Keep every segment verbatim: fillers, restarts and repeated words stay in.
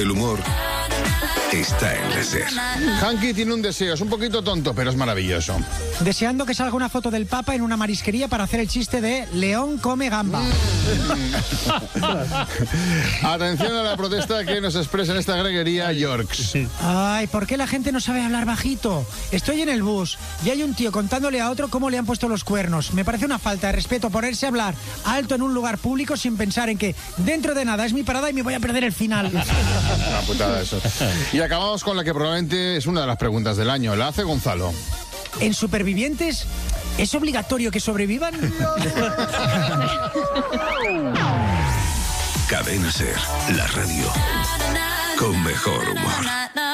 El humor está en la SER. Hanky tiene un deseo, es un poquito tonto, pero es maravilloso. Deseando que salga una foto del Papa en una marisquería para hacer el chiste de León come gamba. Atención a la protesta que nos expresa en esta greguería Yorks. Ay, ¿por qué la gente no sabe hablar bajito? Estoy en el bus y hay un tío contándole a otro cómo le han puesto los cuernos. Me parece una falta de respeto ponerse a hablar alto en un lugar público sin pensar en que dentro de nada es mi parada y me voy a perder el final. Una putada eso. Y acabamos con la que probablemente es una de las preguntas del año. La hace Gonzalo. ¿En Supervivientes es obligatorio que sobrevivan? Cadena SER, la radio con mejor humor.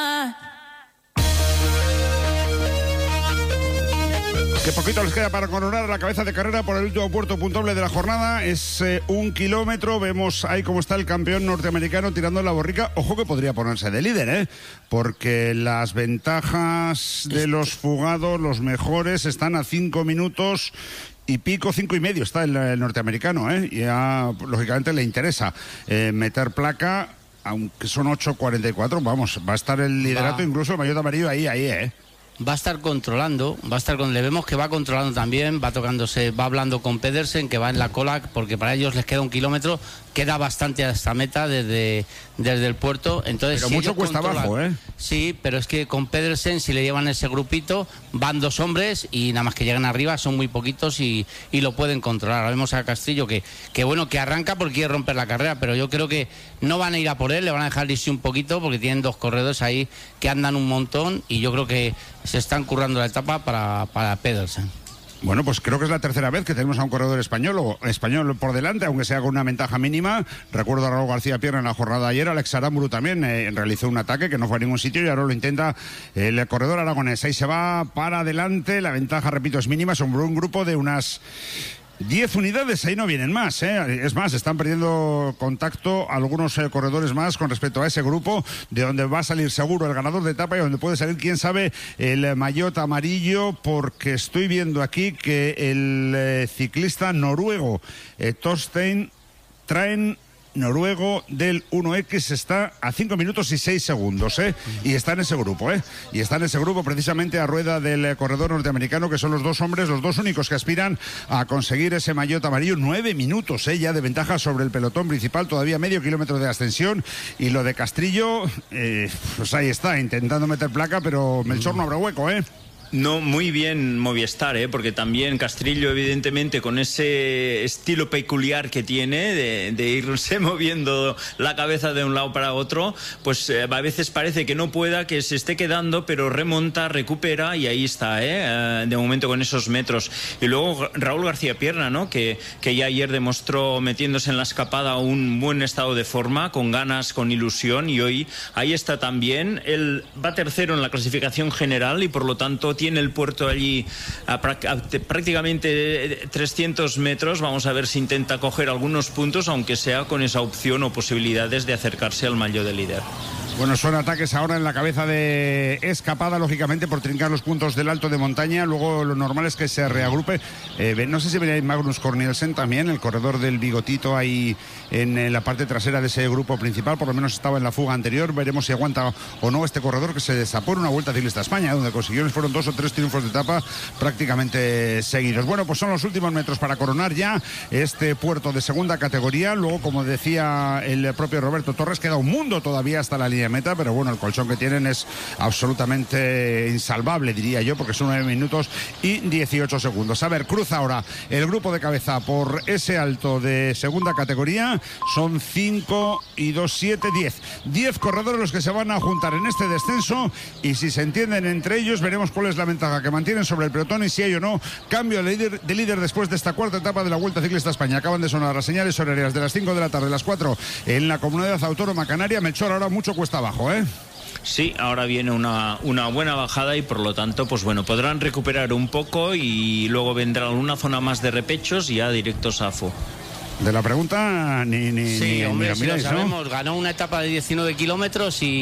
Qué poquito les queda para coronar la cabeza de carrera por el último puerto puntuable de la jornada. Es eh, un kilómetro. Vemos ahí cómo está el campeón norteamericano tirando la borrica. Ojo que podría ponerse de líder, ¿eh? Porque las ventajas de los fugados, los mejores, están a cinco minutos y pico, cinco y medio está el, el norteamericano, ¿eh? Y ya, lógicamente, le interesa eh, meter placa, aunque son ocho cuarenta y cuatro. Vamos, va a estar el liderato, va. Incluso el maillot amarillo ahí, ahí, ¿eh? Va a estar controlando, va a estar con, le vemos que va controlando también, va tocándose, va hablando con Pedersen, que va en la cola, porque para ellos les queda un kilómetro, queda bastante a esta meta desde, desde el puerto. Entonces, pero si mucho cuesta abajo, ¿eh? Sí, pero es que con Pedersen, si le llevan ese grupito, van dos hombres y nada más que llegan arriba son muy poquitos y, y lo pueden controlar. Ahora vemos a Castillo que, que bueno, que arranca porque quiere romper la carrera, pero yo creo que no van a ir a por él, le van a dejar irse un poquito porque tienen dos corredores ahí que andan un montón y yo creo que se están currando la etapa para, para Pedersen. Bueno, pues creo que es la tercera vez que tenemos a un corredor español o español por delante, aunque sea con una ventaja mínima. Recuerdo a Raúl García Pierna en la jornada de ayer. Alex Aramburu también eh, realizó un ataque que no fue a ningún sitio y ahora lo intenta el corredor aragonés. Ahí se va para adelante. La ventaja, repito, es mínima. Son un grupo de unas diez unidades, ahí no vienen más, ¿eh? Es más, están perdiendo contacto algunos eh, corredores más con respecto a ese grupo, de donde va a salir seguro el ganador de etapa y donde puede salir, quién sabe, el maillot amarillo, porque estoy viendo aquí que el eh, ciclista noruego eh, Torstein Traen noruego del uno equis está a cinco minutos y seis segundos, ¿eh? Y está en ese grupo, ¿eh? Y está en ese grupo precisamente a rueda del eh, corredor norteamericano, que son los dos hombres, los dos únicos que aspiran a conseguir ese maillot amarillo. Nueve minutos, ¿eh? Ya de ventaja sobre el pelotón principal, todavía medio kilómetro de ascensión. Y lo de Castrillo, eh, pues ahí está, intentando meter placa, pero Melchor no habrá hueco, ¿eh? No, muy bien Movistar, ¿eh? Porque también Castrillo, evidentemente, con ese estilo peculiar que tiene de, de irse moviendo la cabeza de un lado para otro, pues eh, a veces parece que no pueda, que se esté quedando, pero remonta, recupera y ahí está, ¿eh? De momento con esos metros. Y luego Raúl García Pierna, ¿no? Que, que ya ayer demostró, metiéndose en la escapada, un buen estado de forma, con ganas, con ilusión, y hoy ahí está también. Él va tercero en la clasificación general y por lo tanto tiene el puerto allí a, a, a prácticamente trescientos metros. Vamos a ver si intenta coger algunos puntos, aunque sea con esa opción o posibilidades de acercarse al maillot de líder. Bueno, son ataques ahora en la cabeza de Escapada, lógicamente, por trincar los puntos del alto de montaña. Luego lo normal es que se reagrupe. Eh, no sé si veréis Magnus Cornielsen también, el corredor del bigotito ahí en, en la parte trasera de ese grupo principal. Por lo menos estaba en la fuga anterior. Veremos si aguanta o no este corredor que se destapó en una Vuelta Ciclista a España, donde consiguió, fueron dos o tres triunfos de etapa prácticamente seguidos. Bueno, pues son los últimos metros para coronar ya este puerto de segunda categoría. Luego, como decía el propio Roberto Torres, queda un mundo todavía hasta la línea meta, pero bueno, el colchón que tienen es absolutamente insalvable, diría yo, porque son nueve minutos y dieciocho segundos. A ver, cruza ahora el grupo de cabeza por ese alto de segunda categoría. Son cinco y dos, siete, diez. diez corredores los que se van a juntar en este descenso, y si se entienden entre ellos, veremos cuál es la ventaja que mantienen sobre el pelotón y si hay o no cambio de líder, de líder después de esta cuarta etapa de la Vuelta Ciclista a España. Acaban de sonar las señales horarias de las cinco de la tarde, las cuatro en la Comunidad Autónoma Canaria. Melchor, ahora mucho cuesta abajo, ¿eh? Sí, ahora viene una, una buena bajada y por lo tanto, pues bueno, podrán recuperar un poco y luego vendrá una zona más de repechos y ya directos a Afo. De la pregunta ni, ni, sí, ni, hombre, ni si miráis, lo sabemos, ¿no? Ganó una etapa de diecinueve kilómetros y